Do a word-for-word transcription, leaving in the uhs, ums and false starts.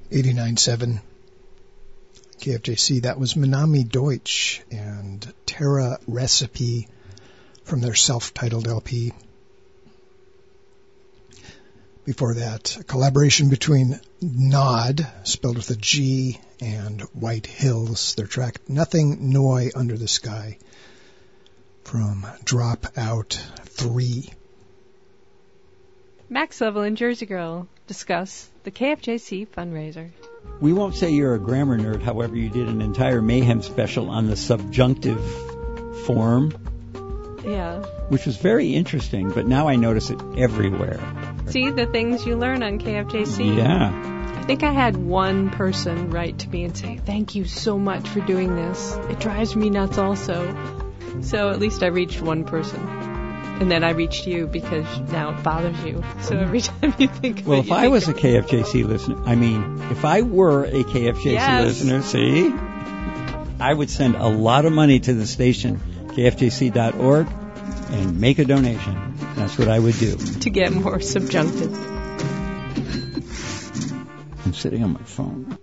eighty-nine point seven K F J C. That was Manami Deutsch and Terra Recipe from their self-titled L P. Before that, a collaboration between Nod, spelled with a G, and White Hills. Their track Nothing Noi Under the Sky from Drop Out three. Max Level and Jersey Girl discuss the K F J C fundraiser. We won't say you're a grammar nerd, however, you did an entire Mayhem special on the subjunctive form. Yeah. Which was very interesting, but now I notice it everywhere. See the things you learn on K F J C? Yeah. I think I had one person write to me and say, thank you so much for doing this. It drives me nuts also. So at least I reached one person. And then I reached you because now it bothers you. So every time you think of well, it... Well, if I was a K F J C listener, I mean, if I were a K F J C yes. listener, see, I would send a lot of money to the station, K F J C dot org, and make a donation. That's what I would do. To get more subjunctive. I'm sitting on my phone.